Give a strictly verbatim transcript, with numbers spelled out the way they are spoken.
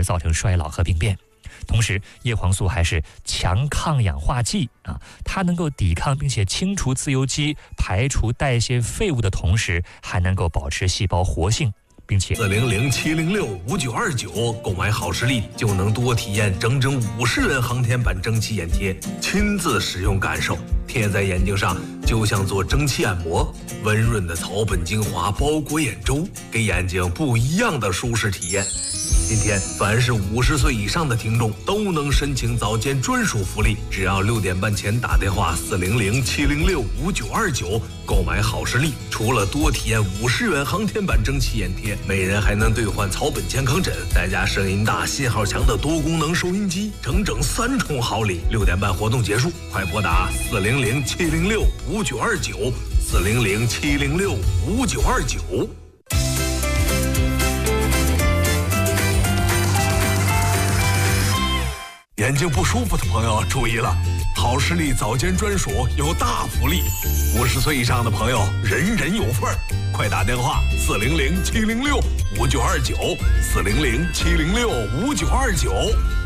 造成衰老和病变。同时，叶黄素还是强抗氧化剂啊，它能够抵抗并且清除自由基，排除代谢废物的同时，还能够保持细胞活性。并且四零零七零六五九二九购买好视力就能多体验整整五十元航天版蒸汽眼贴，亲自使用感受，贴在眼睛上就像做蒸汽按摩，温润的草本精华包裹眼周，给眼睛不一样的舒适体验。今天凡是五十岁以上的听众都能申请早间专属福利，只要六点半前打电话四零零七零六五九二九购买好视力，除了多体验五十元航天版蒸汽眼贴，每人还能兑换草本健康枕，再加声音大、信号强的多功能收音机，整整三重好礼。六点半活动结束，快拨打四零零七零六五九二九四零零七零六五九二九。眼睛不舒服的朋友注意了，好视力早间专属有大福利，五十岁以上的朋友人人有份儿，快打电话四零零七零六五九二九四零零七零六五九二九。